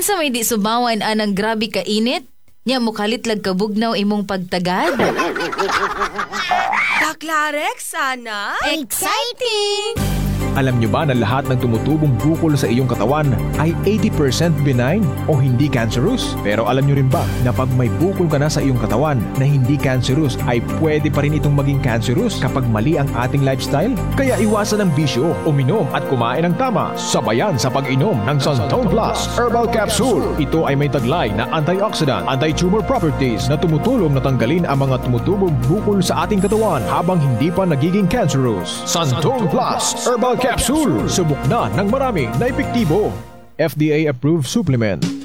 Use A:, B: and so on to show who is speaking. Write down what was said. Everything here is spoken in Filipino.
A: Unsa may di sumawan anang grabe ka init? Nya mukalit lag kabugnaw imong pagtagad.
B: Baklarek, sana?
C: Exciting!
D: Alam nyo ba na lahat ng tumutubong bukol sa iyong katawan ay 80% benign o hindi cancerous? Pero alam nyo rin ba na pag may bukol ka na sa iyong katawan na hindi cancerous ay pwede pa rin itong maging cancerous kapag mali ang ating lifestyle? Kaya iwasan ang bisyo, uminom at kumain ng tama, sabayan sa pag-inom ng Santon Plus Herbal Capsule. Ito ay may taglay na antioxidant, anti-tumor properties na tumutulong na tanggalin ang mga tumutubong bukol sa ating katawan habang hindi pa nagiging cancerous. Santon Plus Herbal Capsule. Subok na ng marami na epektibo. FDA approved supplement.